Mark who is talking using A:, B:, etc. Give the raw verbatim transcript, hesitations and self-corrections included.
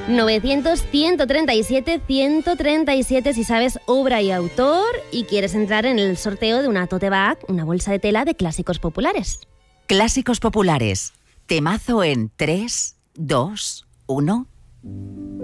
A: novecientos, ciento treinta y siete, ciento treinta y siete si sabes obra y autor y quieres entrar en el sorteo de una tote bag, una bolsa de tela de Clásicos Populares.
B: Clásicos Populares. Temazo en tres, dos, uno...